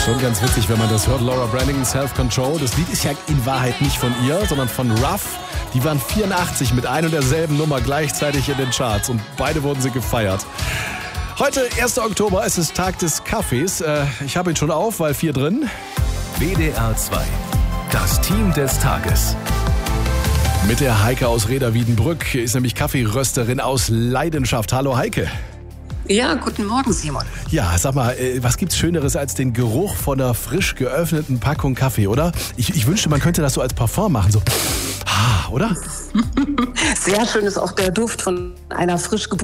Schon ganz witzig, wenn man das hört. Laura Branigan, Self-Control. Das Lied ist ja in Wahrheit nicht von ihr, sondern von Ruff. Die waren 84 mit ein und derselben Nummer gleichzeitig in den Charts und beide wurden sie gefeiert. Heute, 1. Oktober, es ist Tag des Kaffees. Ich habe ihn schon auf, weil 4 drin. WDR 2, das Team des Tages. Mit der Heike aus Reda-Wiedenbrück ist nämlich Kaffeerösterin aus Leidenschaft. Hallo Heike. Ja, guten Morgen, Simon. Ja, sag mal, was gibt's Schöneres als den Geruch von einer frisch geöffneten Packung Kaffee, oder? Ich wünschte, man könnte das so als Parfum machen, so, oder? Sehr schön ist auch der Duft von einer frisch